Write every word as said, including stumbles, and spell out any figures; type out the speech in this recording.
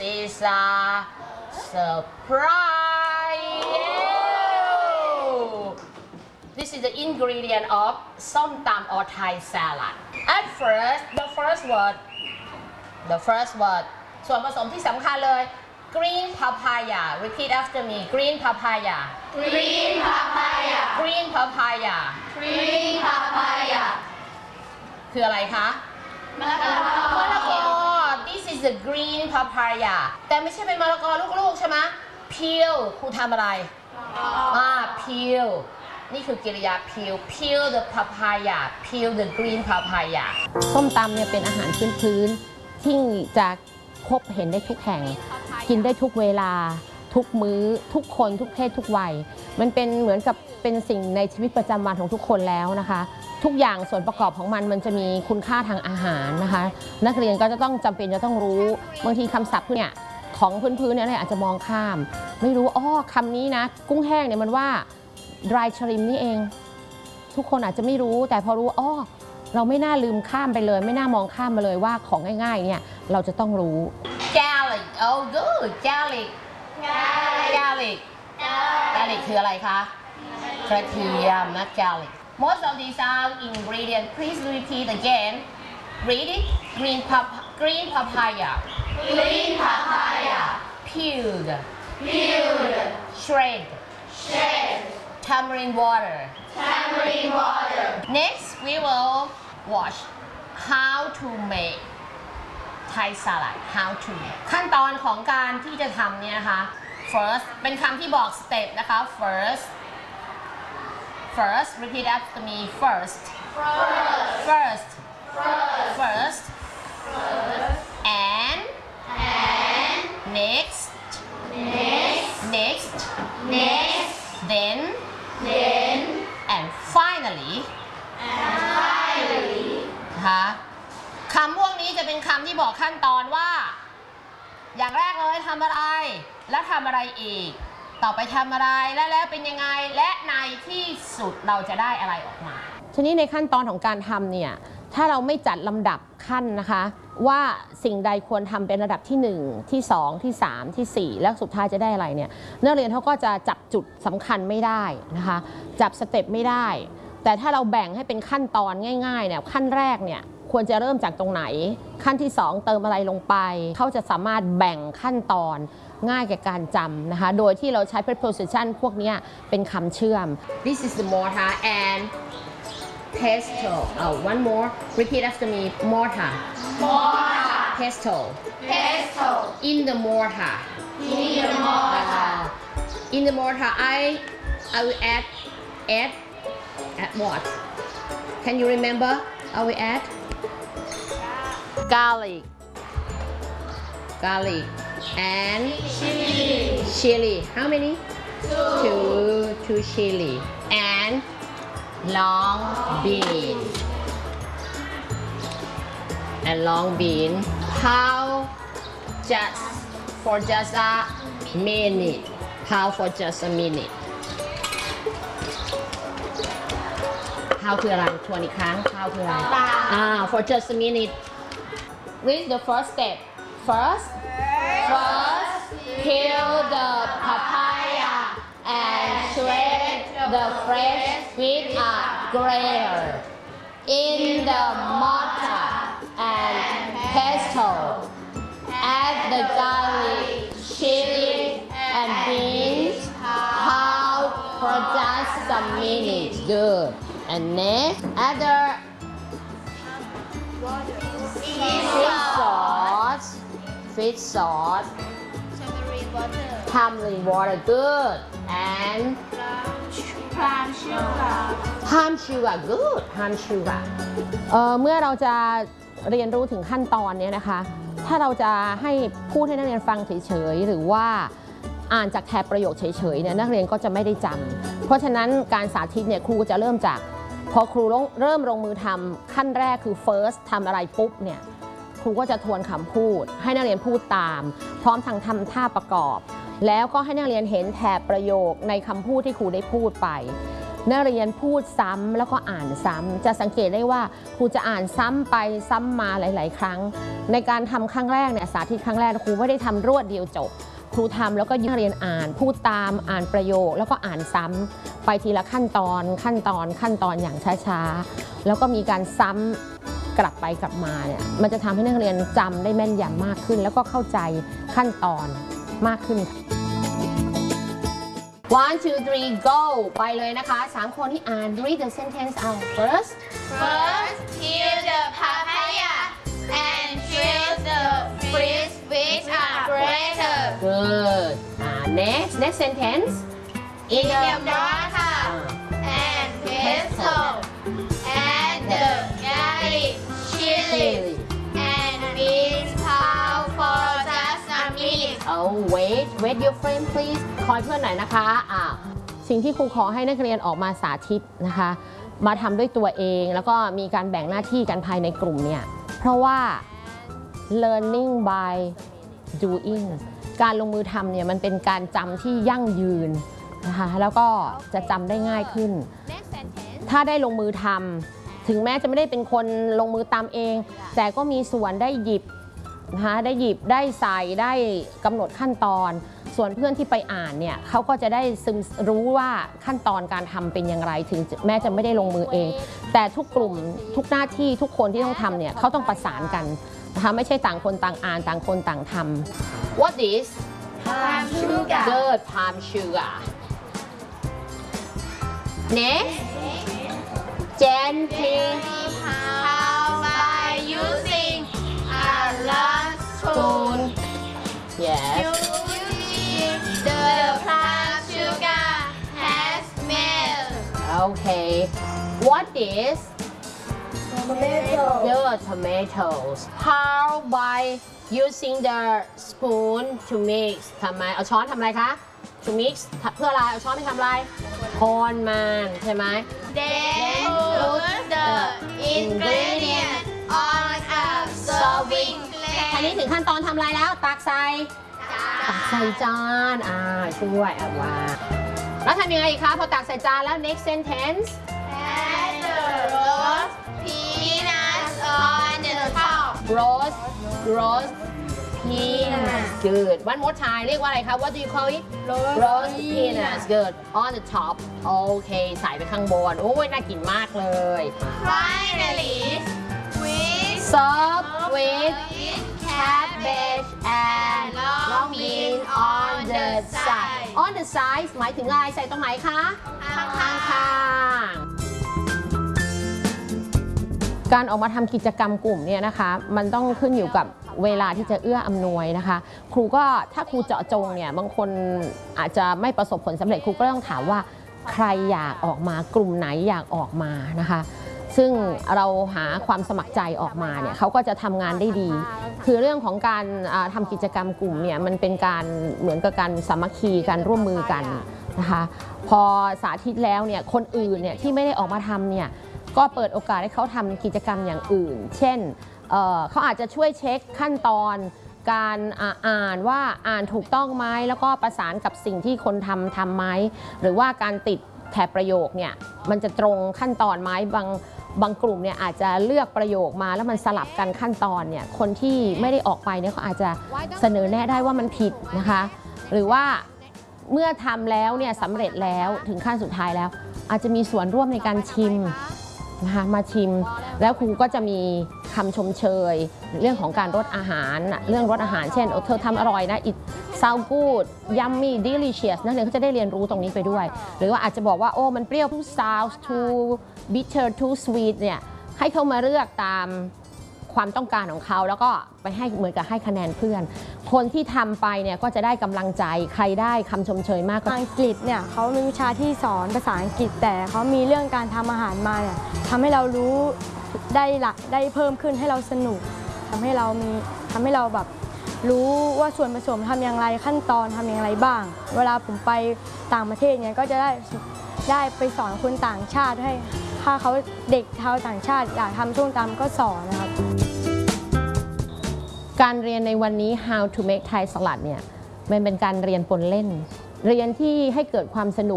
is a surprise. This is the ingredient of ส้มตำ or Thai salad. At first, the first word, the first word ส่วนผสมที่สำคัญเลย green papaya. Repeat after me. Green papaya. Green papaya. Green papaya. Green papaya. คืออะไรคะมะละกอมะละกอ This is the green papaya แต่ไม่ใช่เป็นมะละกอลูกๆใช่ไหม peel ครูทำอะไรอ่า peel นี่คือกิริยา peel peel the papaya peel the green papaya ส้มตำเนี่ยเป็นอาหารพื้นๆที่จะพบเห็นได้ทุกแห่งกินได้ทุกเวลาทุกมื้อทุกคนทุกเพศทุกวัยมันเป็นเหมือนกับเป็นสิ่งในชีวิตประจำวันของทุกคนแล้วนะคะทุกอย่างส่วนประกอบของมันมันจะมีคุณค่าทางอาหารนะคะนักเรียนก็จะต้องจำเป็นจะต้องรู้บางทีคำศัพท์เนี่ยของพื้นๆเนี่ยอาจจะมองข้ามไม่รู้อ้อคำนี้นะกุ้งแห้งเนี่ยมันว่า dry shrimp นี่เองทุกคนอาจจะไม่รู้แต่พอรู้อ้อเราไม่น่าลืมข้ามไปเลยไม่น่ามองข้ามมาเลยว่าของง่ายๆเนี่ยเราจะต้องรู้ garlic oh good garlic garlic garlic คืออะไรคะกระเทียมนะ garlic most of these are ingredients please repeat again read it green pap green papaya Green papaya. peeled Peeled. shred Shred. tamarind water Tamarind water. next we will watch how to make Thai salad how to make ขั้นตอนของการที่จะทำเนี่ยนะคะ first เป็นคำที่บอกสเต็ปนะคะ first first repeat after me first First. first First. first and And. next Next. next Next. then Then. and finally And finally. นะคะคำพวกนี้จะเป็นคำที่บอกขั้นตอนว่า อย่างแรกเลยทำอะไร แล้วทำอะไรอีก ต่อไปทำอะไรและแล้วเป็นยังไงและในที่สุดเราจะได้อะไรออกมาทีนี้ในขั้นตอนของการทำเนี่ยถ้าเราไม่จัดลำดับขั้นนะคะว่าสิ่งใดควรทำเป็นระดับที่หนึ่งที่สองที่สามที่สี่แล้วสุดท้ายจะได้อะไรเนี่ยนักเรียนเขาก็จะจับจุดสำคัญไม่ได้นะคะจับสเต็ปไม่ได้แต่ถ้าเราแบ่งให้เป็นขั้นตอนง่ายๆเนี่ยขั้นแรกเนี่ยควรจะเริ่มจากตรงไหนขั้นที่สองเติมอะไรลงไปเขาจะสามารถแบ่งขั้นตอนง่ายแก่การจำนะคะโดยที่เราใช้ preposition พวกนี้เป็นคำเชื่อม This is the mortar and pestle oh one more repeat after me mortar Mortar. pestle Pestle. in the mortar In the mortar. in the mortar I I will add add add what can you remember I will add garlic garlic and Chili. chili how many Two. two two chili and long bean and long bean how just for just a minute how for just a minute how คืออะไรทวนอีกครั้ง how คืออะไรอ่า for just a minute this is the first step first first peel the papaya and shred the fresh with a grater in the mortar and pestle add the garlic chili and beans how for just a minute good and next add the fish sauce fish sauce tamarind water good and Palm sugar. palm sugar good palm sugar เอ่อเมื่อเราจะเรียนรู้ถึงขั้นตอนนี้นะคะถ้าเราจะให้พูดให้นักเรียนฟังเฉยๆหรือว่าอ่านจากแถบประโยคเฉยๆเนี่ยนักเรียนก็จะไม่ได้จำเพราะฉะนั้นการสาธิตเนี่ยครูจะเริ่มจากพอครูเริ่มลงมือทำขั้นแรกคือ first ทำอะไรปุ๊บเนี่ยครูก็จะทวนคำพูดให้นักเรียนพูดตามพร้อมทั้งทำท่าประกอบแล้วก็ให้นักเรียนเห็นแถบประโยคในคำพูดที่ครูได้พูดไปนักเรียนพูดซ้ำแล้วก็อ่านซ้ำจะสังเกตได้ว่าครูจะอ่านซ้ำไปซ้ำมาหลาย ๆ ครั้งในการทำครั้งแรกเนี่ยสาธิตครั้งแรกครูไม่ได้ทำรวดเดียวจบครูทำแล้วก็นักเรียนอ่านพูดตามอ่านประโยคแล้วก็อ่านซ้ำไปทีละขั้นตอนขั้นตอนขั้นตอนอย่างช้าๆแล้วก็มีการซ้ำกลับไปกลับมาเนี่ยมันจะทำให้นักเรียนจำได้แม่นยำมากขึ้นแล้วก็เข้าใจขั้นตอนมากขึ้น one two three go ไปเลยนะคะสามคนที่อ่าน read the sentence out first First, peel the papaya and choose the fruits which are greater. good อ่า next next sentence In the mortar and pestle and the garlic, chili, and beans powder for just a minute. oh wait wait your friend please คอยเพื่อนหน่อยนะคะอ่าสิ่งที่ครูขอให้นักเรียนออกมาสาธิตนะคะมาทำด้วยตัวเองแล้วก็มีการแบ่งหน้าที่กันภายในกลุ่มเนี่ยเพราะว่า learning by doing การลงมือทำเนี่ยมันเป็นการจำที่ยั่งยืนนะคะแล้วก็จะจำได้ง่ายขึ้น ถ้าได้ลงมือทำถึงแม้จะไม่ได้เป็นคนลงมือตามเอง แต่ก็มีส่วนได้หยิบนะคะได้หยิบได้ใส่ได้กำหนดขั้นตอน ส่วนเพื่อนที่ไปอ่านเนี่ยเขาก็จะได้ซึมรู้ว่าขั้นตอนการทำเป็นอย่างไรถึงแม้จะไม่ได้ลงมือเอง แต่ทุกกลุ่มทุกหน้าที่ทุกคนที่ต้องทำเนี่ยเขาต้องประสานกันนะคะไม่ใช่ต่างคนต่างอ่านต่างคนต่างทำ What is Palm sugar. good palm sugar next gently How by using a long spoon. yes Usually, the palm sugar has melt. okay what is Tomato. the tomatoes how by using the spoon to mix ทำไมเอาช้อนทำอะไรคะ to mix เพื่ออะไรเอาช้อนไปทำอะไรคนมันใช่ไหม Then put the ingredient on a serving อันนี้ plate. ถึงขั้นตอนทำอะไรแล้วตักใส่ตักใส่จานอ่าช่วยอ่ะว่าแล้วทำยังไงอีกคะพอตักใส่จานแล้ว next sentence Add the roast peanuts on the top. roast roast peanuts good one more time เรียกว่าอะไรคะ what do you call it roast peanuts good on the top โอเคใส่ไปข้างบนโอ้ยน่ากินมากเลย Finally, with serve with cabbage and long bean on the side. on the side หมายถึงอะไรใส่ตรงไหนคะข้างข้างการออกมาทำกิจกรรมกลุ่มเนี่ยนะคะมันต้องขึ้นอยู่กับเวลาที่จะเอื้ออำนวยนะคะครูก็ถ้าครูเจาะจงเนี่ยบางคนอาจจะไม่ประสบผลสำเร็จครูก็ต้องถามว่าใครอยากออกมากลุ่มไหนอยากออกมานะคะซึ่งเราหาความสมัครใจออกมาเนี่ยเขาก็จะทำงานได้ดีคือเรื่องของการทำกิจกรรมกลุ่มเนี่ยมันเป็นการเหมือนกับการสามัคคีการร่วมมือกันนะคะพอสาธิตแล้วเนี่ยคนอื่นเนี่ยที่ไม่ได้ออกมาทำเนี่ยก็เปิดโอกาสให้เขาทำกิจกรรมอย่างอื่นเช่น เ, เขาอาจจะช่วยเช็คขั้นตอนการอ่านว่าอ่านถูกต้องไหมแล้วก็ประสานกับสิ่งที่คนทำทำไหมหรือว่าการติดแถบประโยคเนี่ยมันจะตรงขั้นตอนไหมบางบางกลุ่มเนี่ยอาจจะเลือกประโยคมาแล้วมันสลับกันขั้นตอนเนี่ยคนที่ไม่ได้ออกไปเนี่ยเขาอาจจะเสนอแนะได้ว่ามันผิดนะคะหรือว่าเมื่อทำแล้วเนี่ยสำเร็จแล้วถึงขั้นสุดท้ายแล้วอาจจะมีส่วนร่วมในการชิมนะคะมาชิมแล้วครูก็จะมีคำชมเชยเรื่องของการรสอาหารเรื่องรสอาหารเช่นเธอทำอร่อยนะ it sound good yummy delicious นักเรียนเขาจะได้เรียนรู้ตรงนี้ไปด้วยหรือว่าอาจจะบอกว่าโอ้มันเปรี้ยว too sour too bitter too sweet เนี่ยให้เขามาเลือกตามความต้องการของเขาแล้วก็ไปให้เหมือนกับให้คะแนนเพื่อนคนที่ทำไปเนี่ยก็จะได้กำลังใจใครได้คำชมเชยมากก็อังกฤษเนี่ยเขามีวิชาที่สอนภาษาอังกฤษแต่เขามีเรื่องการทำอาหารมาเนี่ยทำให้เรารู้ได้หลักได้เพิ่มขึ้นให้เราสนุกทำให้เรามีทำให้เราแบบรู้ว่าส่วนผสมทำอย่างไรขั้นตอนทำอย่างไรบ้าง เวลาผมไปต่างประเทศเนี่ยก็จะได้ได้ไปสอนคนต่างชาติให้ถ้าเขาเด็กชาวต่างชาติอยากทำส้มตำก็สอนนะครับการเรียนในวันนี้ how to make Thai salad เนี่ยมันเป็นการเรียนปนเล่นเรียนที่ให้เกิดความสนุก